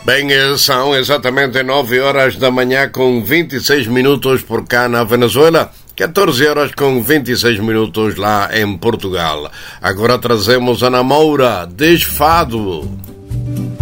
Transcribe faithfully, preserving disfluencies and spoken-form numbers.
Bem, são exatamente nove horas da manhã com vinte e seis minutos por cá na Venezuela, catorze horas com vinte e seis minutos lá em Portugal. Agora trazemos Ana Moura, Desfado.